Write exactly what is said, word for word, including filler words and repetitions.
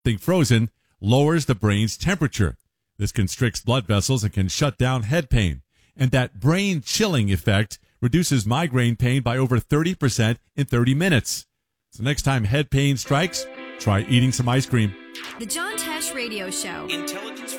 Think frozen lowers the brain's temperature. This constricts blood vessels and can shut down head pain. And that brain chilling effect reduces migraine pain by over thirty percent in thirty minutes. So next time head pain strikes, try eating some ice cream. The John Tesh Radio Show. Intelligence